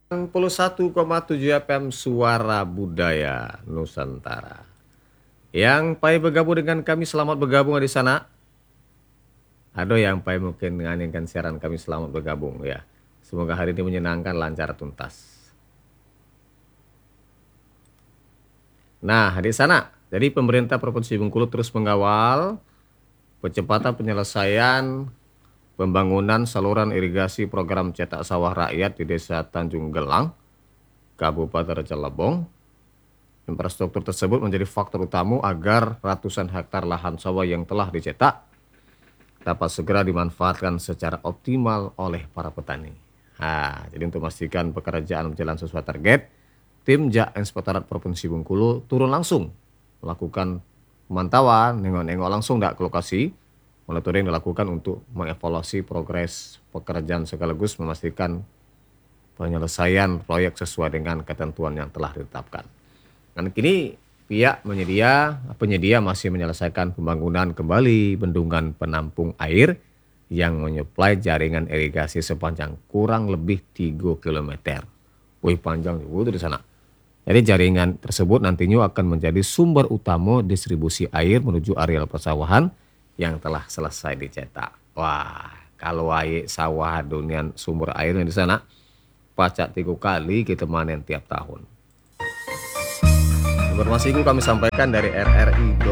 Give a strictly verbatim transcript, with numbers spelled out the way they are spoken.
enam puluh satu koma tujuh F M Suara Budaya Nusantara. Yang pai bergabung dengan kami selamat bergabung di sana. Ada yang pai mungkin menganginkan siaran kami selamat bergabung ya. Semoga hari ini menyenangkan, lancar, tuntas. Nah, di sana, jadi pemerintah Provinsi Bengkulu terus mengawal percepatan penyelesaian pembangunan saluran irigasi program cetak sawah rakyat di Desa Tanjung Gelang, Kabupaten Cirebon. Infrastruktur tersebut menjadi faktor utama agar ratusan hektar lahan sawah yang telah dicetak dapat segera dimanfaatkan secara optimal oleh para petani. Nah, jadi untuk memastikan pekerjaan berjalan sesuai target, tim Jak Inspektorat Provinsi Bengkulu turun langsung melakukan pemantauan, nengok-nengok langsung dak ke lokasi. Monitoring dilakukan untuk mengevaluasi progres pekerjaan sekaligus memastikan penyelesaian proyek sesuai dengan ketentuan yang telah ditetapkan. Dan kini pihak menyedia, penyedia masih menyelesaikan pembangunan kembali bendungan penampung air yang menyuplai jaringan irigasi sepanjang kurang lebih tiga kilometer. Wih, panjang juga di sana. Jadi jaringan tersebut nantinya akan menjadi sumber utama distribusi air menuju areal persawahan yang telah selesai dicetak. Wah, kalau air sawah dunia sumber airnya di sana, pacak tiga kali kita panen tiap tahun. Informasi itu kami sampaikan dari R R I